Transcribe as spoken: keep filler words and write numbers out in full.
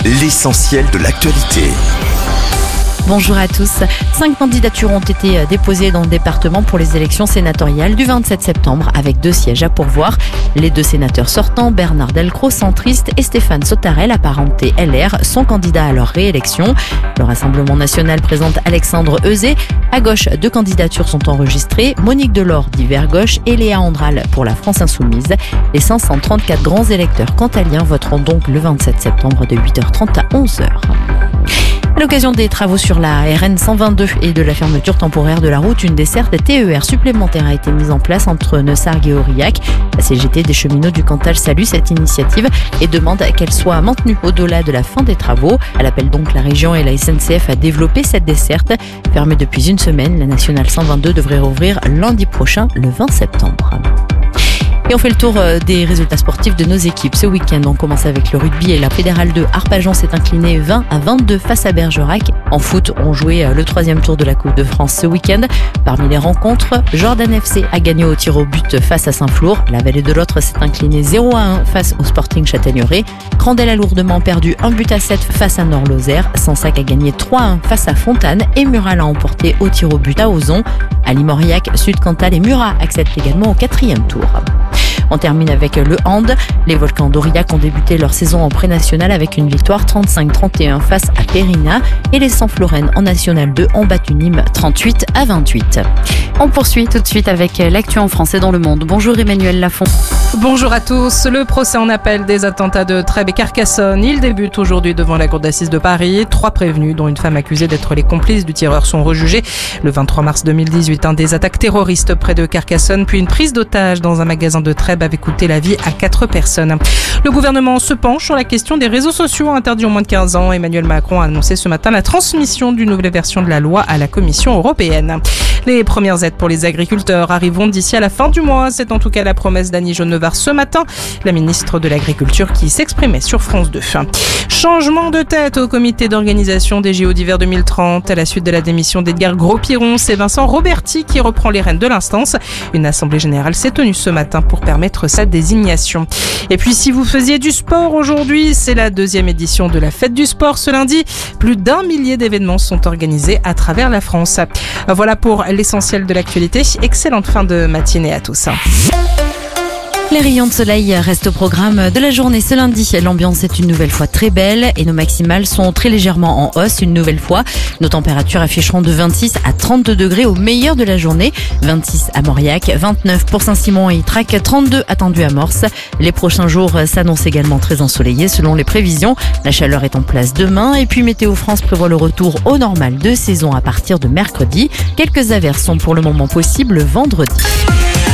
l'essentiel de l'actualité. Bonjour à tous. Cinq candidatures ont été déposées dans le département pour les élections sénatoriales du vingt-sept septembre avec deux sièges à pourvoir. Les deux sénateurs sortants, Bernard Delcros, centriste, et Stéphane Sautarel, apparenté L R, sont candidats à leur réélection. Le Rassemblement national présente Alexandre Euzet. À gauche, deux candidatures sont enregistrées, Monique Delors d'Hiver Gauche et Léa Andral pour la France Insoumise. Les cinq cent trente-quatre grands électeurs cantaliens voteront donc le vingt-sept septembre de huit heures trente à onze heures. À l'occasion des travaux sur la R N cent vingt-deux et de la fermeture temporaire de la route, une desserte T E R supplémentaire a été mise en place entre Neussargues et Aurillac. La C G T des cheminots du Cantal salue cette initiative et demande qu'elle soit maintenue au-delà de la fin des travaux. Elle appelle donc la région et la S N C F à développer cette desserte. Fermée depuis une semaine, la nationale cent vingt-deux devrait rouvrir lundi prochain, le vingt septembre. Et on fait le tour des résultats sportifs de nos équipes. Ce week-end, on commence avec le rugby et la Fédérale de Arpajon s'est inclinée vingt à vingt-deux face à Bergerac. En foot, on jouait le troisième tour de la Coupe de France ce week-end. Parmi les rencontres, Jordan F C a gagné au tir au but face à Saint-Flour. La Vallée de l'Autre s'est inclinée zéro à un face au Sporting Châtaigneraie. Crandel a lourdement perdu un but à sept face à Nord-Lozère. Sansac a gagné trois à un face à Fontane et Mural a emporté au tir au but à Ozon. Ali Mauriac, Sud-Cantal et Murat accèdent également au quatrième tour. On termine avec le hand. Les Volcans d'Aurillac ont débuté leur saison en pré-national avec une victoire trente-cinq à trente et un face à Périna. Et les Sanflorènes en National deux ont battu Nîmes trente-huit à vingt-huit. On poursuit tout de suite avec l'actu en français dans le monde. Bonjour Emmanuel Lafont. Bonjour à tous. Le procès en appel des attentats de Trèbes et Carcassonne, il débute aujourd'hui devant la cour d'assises de Paris. Trois prévenus, dont une femme accusée d'être les complices du tireur, sont rejugés. Le vingt-trois mars deux mille dix-huit, un des attaques terroristes près de Carcassonne, puis une prise d'otage dans un magasin de Trèbes avait coûté la vie à quatre personnes. Le gouvernement se penche sur la question des réseaux sociaux interdits aux moins de quinze ans. Emmanuel Macron a annoncé ce matin la transmission d'une nouvelle version de la loi à la Commission européenne. Les premières aides pour les agriculteurs arriveront d'ici à la fin du mois. C'est en tout cas la promesse d'Annie Genevard ce matin, la ministre de l'Agriculture qui s'exprimait sur France deux. Changement de tête au comité d'organisation des J O d'hiver deux mille trente. À la suite de la démission d'Edgar Gros-Piron, c'est Vincent Roberti qui reprend les rênes de l'instance. Une assemblée générale s'est tenue ce matin pour permettre sa désignation. Et puis si vous faisiez du sport aujourd'hui, c'est la deuxième édition de la fête du sport ce lundi. Plus d'un millier d'événements sont organisés à travers la France. Voilà pour l'essentiel de l'actualité. Excellente fin de matinée à tous. Les rayons de soleil restent au programme de la journée ce lundi. L'ambiance est une nouvelle fois très belle et nos maximales sont très légèrement en hausse une nouvelle fois. Nos températures afficheront de vingt-six à trente-deux degrés au meilleur de la journée. vingt-six à Mauriac, vingt-neuf pour Saint-Simon et Ytrac, trente-deux attendus à Morse. Les prochains jours s'annoncent également très ensoleillés selon les prévisions. La chaleur est en place demain et puis Météo France prévoit le retour au normal de saison à partir de mercredi. Quelques averses sont pour le moment possibles vendredi.